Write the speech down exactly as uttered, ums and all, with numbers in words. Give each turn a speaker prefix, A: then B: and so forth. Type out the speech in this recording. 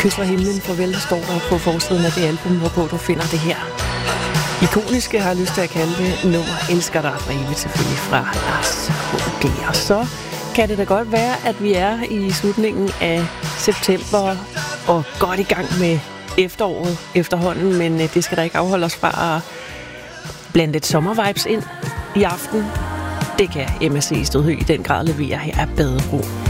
A: Kys fra himlen, farvel, står der på forsiden af det album, hvorpå du finder det her ikoniske, har jeg lyst til at kalde det, nummer Elsker dig for evigt, selvfølgelig fra Lars H G. Og så kan det da godt være, at vi er i slutningen af september og godt i gang med efteråret efterhånden, men det skal da ikke afholde os fra at blande lidt sommervibes ind i aften. Det kan M S C Stødhøj i den grad levere her af Badebro.